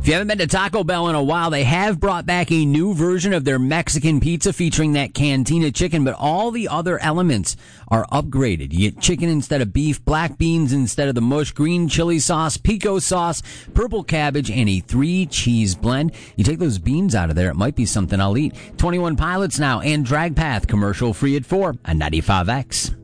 If you haven't been to Taco Bell in a while, they have brought back a new version of their Mexican pizza featuring that cantina chicken, but all the other elements are upgraded. You get chicken instead of beef, black beans instead of the mush, green chili sauce, pico sauce, purple cabbage, and a 3-cheese blend. You take those beans out of there, it might be something I'll eat. 21 Pilots now and Drag Path commercial free at 4 on 95X.